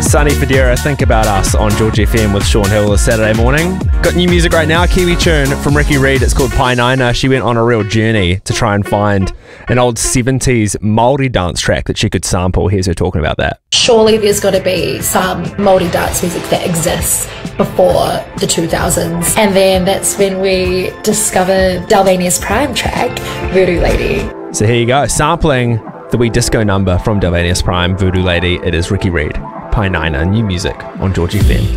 Sonny Fodera, Think About Us on George FM with Sean Hill this Saturday morning. Got new music right now, Kiwi tune from Ricky Reed. It's called Pai Nina. She went on a real journey to try and find an old 70s Māori dance track that she could sample. Here's her talking about that. Surely there's got to be some Māori dance music that exists before the 2000s. And then that's when we discovered Dalvania's prime track, Voodoo Lady. So here you go, sampling the wee disco number from Dalvania's prime, Voodoo Lady. It is Ricky Reed, Pai Nina, new music on George FM.